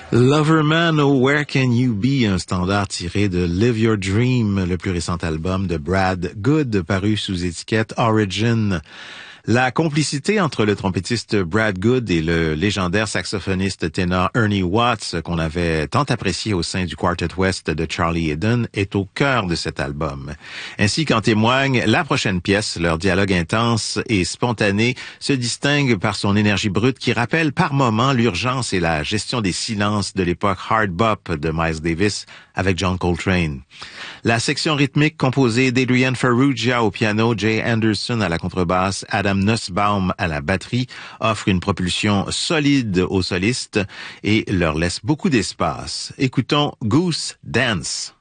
Loverman, oh Where Can You Be, un standard tiré de Live Your Dream, le plus récent album de Brad Good, paru sous étiquette Origin. La complicité entre le trompettiste Brad Good et le légendaire saxophoniste ténor Ernie Watts, qu'on avait tant apprécié au sein du Quartet West de Charlie Haydon, est au cœur de cet album. Ainsi qu'en témoigne la prochaine pièce, leur dialogue intense et spontané se distingue par son énergie brute qui rappelle par moments l'urgence et la gestion des silences de l'époque hard bop de Miles Davis avec John Coltrane. La section rythmique composée d'Adrian Ferrugia au piano, Jay Anderson à la contrebasse, Adam Nussbaum à la batterie offre une propulsion solide aux solistes et leur laisse beaucoup d'espace. Écoutons Goose Dance.